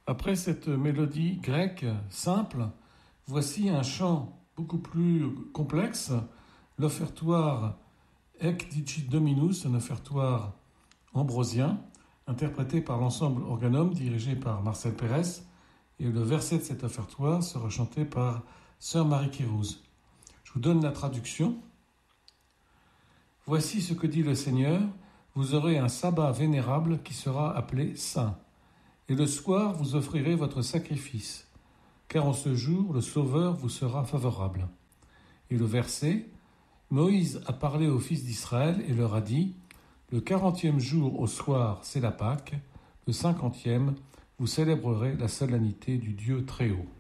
Après cette mélodie grecque simple, voici un chant beaucoup plus complexe, l'offertoire Ec dicit Dominus, un offertoire ambrosien, interprété par l'ensemble Organum dirigé par Marcel Pérez, et le verset de cet offertoire sera chanté par Sœur Marie Kérouz. Je vous donne la traduction. Voici ce que dit le Seigneur, vous aurez un sabbat vénérable qui sera appelé saint. Et le soir, vous offrirez votre sacrifice, car en ce jour, le Sauveur vous sera favorable. Et le verset, Moïse a parlé aux fils d'Israël et leur a dit, le 40e jour au soir, c'est la Pâque, le 50e, vous célébrerez la solennité du Dieu très haut.